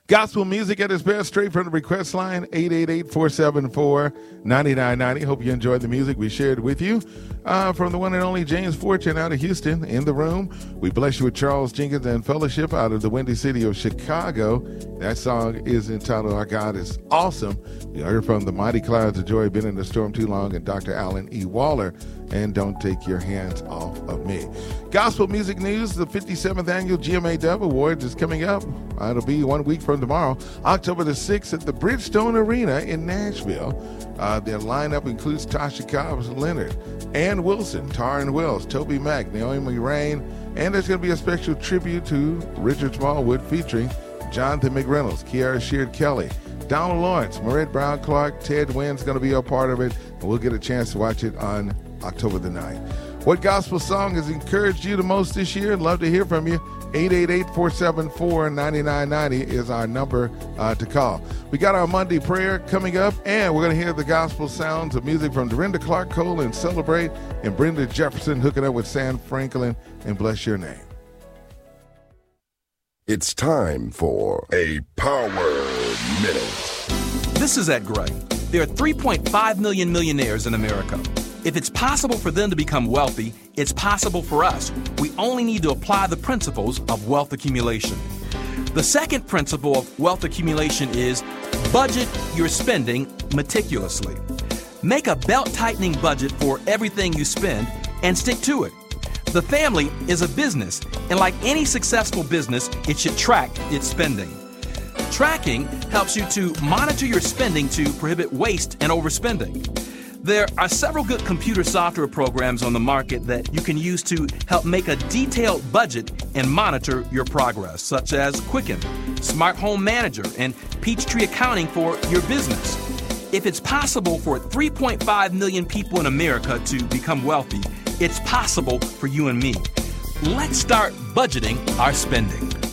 Gospel music at its best, straight from the request line, 888-474-9990. Hope you enjoyed the music we shared with you. From the one and only James Fortune out of Houston in the room. We bless you with Charles Jenkins and Fellowship out of the Windy City of Chicago. That song is entitled Our God is Awesome. We heard from the Mighty Clouds of Joy, Been in the Storm Too Long, and Dr. Alan E. Waller, and Don't Take Your Hands Off of Me. Gospel music news, the 57th annual GMA Dove Awards is coming up. It'll be 1 week from tomorrow, October the 6th at the Bridgestone Arena in Nashville. Their lineup includes Tasha Cobbs, Leonard, Ann Wilson, Taryn Wells, Toby Mack, Naomi Rain, and there's going to be a special tribute to Richard Smallwood featuring Jonathan McReynolds, Kiara Sheard Kelly, Donald Lawrence, Marette Brown Clark, Ted Wynn's going to be a part of it, and we'll get a chance to watch it on October the 9th. What gospel song has encouraged you the most this year? I'd love to hear from you. 888-474-9990 is our number to call. We got our Monday prayer coming up, and we're going to hear the gospel sounds of music from Dorinda Clark Cole and Celebrate, and Brenda Jefferson hooking up with Sam Franklin and Bless Your Name. It's time for a Power Minute. This is Ed Gray. There are 3.5 million millionaires in America. If it's possible for them to become wealthy, it's possible for us. We only need to apply the principles of wealth accumulation. The second principle of wealth accumulation is budget your spending meticulously. Make a belt-tightening budget for everything you spend and stick to it. The family is a business, and like any successful business, it should track its spending. Tracking helps you to monitor your spending to prohibit waste and overspending. There are several good computer software programs on the market that you can use to help make a detailed budget and monitor your progress, such as Quicken, Smart Home Manager, and Peachtree Accounting for your business. If it's possible for 3.5 million people in America to become wealthy, it's possible for you and me. Let's start budgeting our spending.